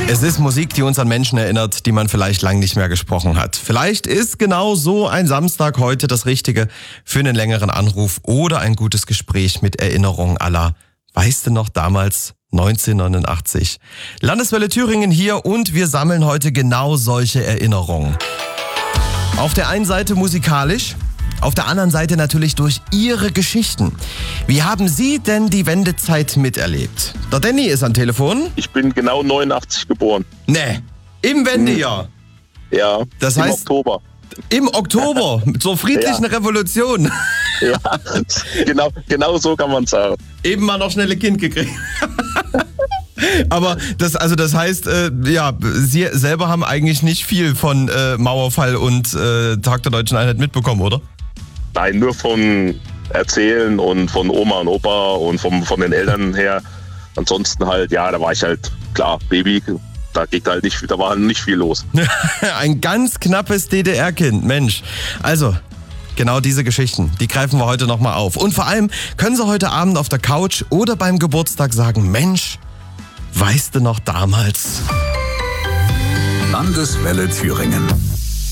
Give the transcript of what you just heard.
Es ist Musik, die uns an Menschen erinnert, die man vielleicht lang nicht mehr gesprochen hat. Vielleicht ist genau so ein Samstag heute das Richtige für einen längeren Anruf oder ein gutes Gespräch mit Erinnerungen aller. Weißt du noch damals 1989? Landeswelle Thüringen hier und wir sammeln heute genau solche Erinnerungen. Auf der einen Seite musikalisch, auf der anderen Seite natürlich durch Ihre Geschichten. Wie haben Sie denn die Wendezeit miterlebt? Der Danny ist am Telefon. Ich bin genau 89 geboren. Nee, im Wendejahr. Ja, Das im heißt, Oktober. Im Oktober, zur friedlichen Revolution. Ja, genau so kann man sagen. Eben mal noch schnell ein Kind gekriegt. Aber das heißt, Sie selber haben eigentlich nicht viel von Mauerfall und Tag der Deutschen Einheit mitbekommen, oder? Nein, nur von Erzählen und von Oma und Opa und von den Eltern her. Ansonsten halt, ja, da war ich halt, klar, Baby, da war nicht viel los. Ein ganz knappes DDR-Kind, Mensch. Also, genau diese Geschichten, die greifen wir heute nochmal auf. Und vor allem können Sie heute Abend auf der Couch oder beim Geburtstag sagen, Mensch, weißt du noch damals? Landeswelle Thüringen.